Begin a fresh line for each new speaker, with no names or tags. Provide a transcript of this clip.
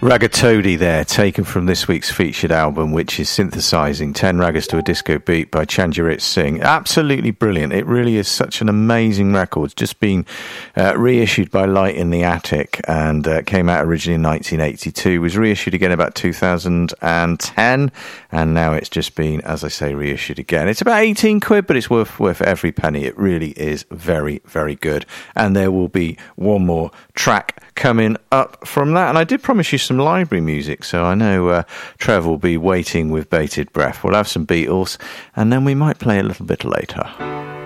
Ragatodi there, taken from this week's featured album, which is Synthesizing 10 Ragas to a Disco Beat by Chanjarit Singh. Absolutely brilliant. It really is such an amazing record. It's just been reissued by Light in the Attic and came out originally in 1982. Was reissued again about 2010, and now it's just been, as I say, reissued again. It's about 18 quid, but it's worth every penny. It really is very, very good. And there will be one more track coming up from that, and I did promise you some library music, so I know Trev will be waiting with bated breath. We'll have some Beatles, and then we might play a little bit later.